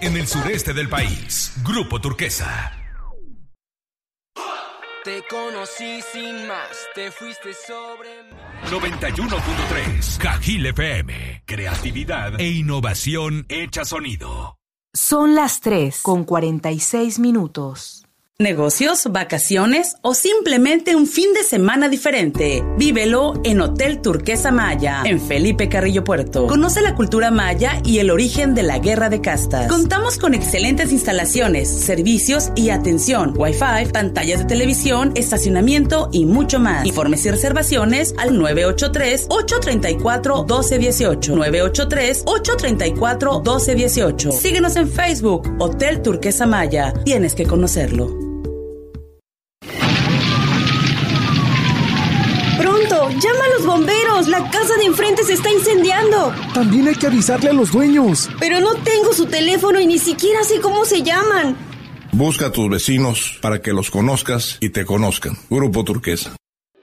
en el sureste del país. Grupo Turquesa. Te conocí sin más, te fuiste sobre mí. 91.3 Cajil FM. Creatividad e innovación hecha sonido. Son las 3:46. Negocios, vacaciones o simplemente un fin de semana diferente. Vívelo en Hotel Turquesa Maya, en Felipe Carrillo Puerto. Conoce la cultura maya y el origen de la guerra de castas. Contamos con excelentes instalaciones, servicios y atención, Wi-Fi, pantallas de televisión, estacionamiento y mucho más. Informes y reservaciones al 983-834-1218. 983-834-1218. Síguenos en Facebook, Hotel Turquesa Maya. Tienes que conocerlo. ¡Llama a los bomberos! ¡La casa de enfrente se está incendiando! También hay que avisarle a los dueños. Pero no tengo su teléfono y ni siquiera sé cómo se llaman. Busca a tus vecinos para que los conozcas y te conozcan. Grupo Turquesa.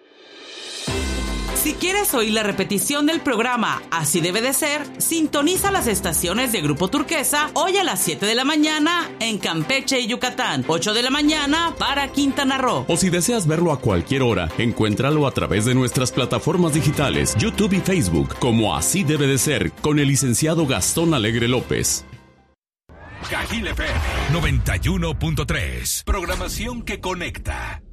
Si quieres oír la repetición del programa Así Debe de Ser, sintoniza las estaciones de Grupo Turquesa hoy a las 7 de la mañana en Campeche y Yucatán, 8 de la mañana para Quintana Roo. O si deseas verlo a cualquier hora, encuéntralo a través de nuestras plataformas digitales, YouTube y Facebook, como Así Debe de Ser, con el licenciado Gastón Alegre López. Cajil FM 91.3. Programación que conecta.